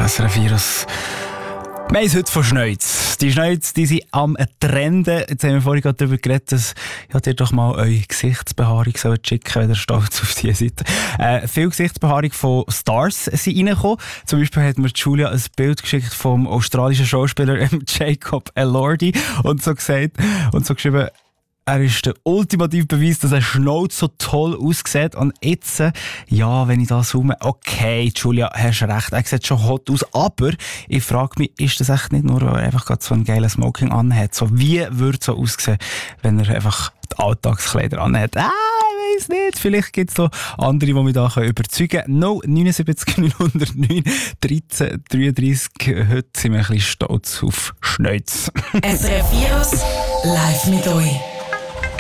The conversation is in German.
SRF Virus. Wir haben es heute von Schneuz. Die Schneuz, die sind am Trenden. Jetzt haben wir vorhin gerade darüber geredet, dass ihr doch mal eure Gesichtsbehaarung schicken, wenn ihr stolz auf die seid. Viel Gesichtsbehaarung von Stars sind reingekommen. Zum Beispiel hat mir Julia ein Bild geschickt vom australischen Schauspieler Jacob Elordi und so gesagt und so geschrieben, er ist der ultimative Beweis, dass ein Schnauz so toll aussieht. Und jetzt, ja, wenn ich da zoome, okay, Julia, hast recht, er sieht schon hot aus. Aber ich frage mich, ist das echt nicht nur, weil er einfach gerade so einen geilen Smoking anhat? So, wie würde es so aussehen, wenn er einfach die Alltagskleider anhat? Ich weiss nicht. Vielleicht gibt es so andere, die mich da überzeugen können. No, 79 909 13 33. Heute sind wir ein bisschen stolz auf Schneuz. SRF Virus live mit euch.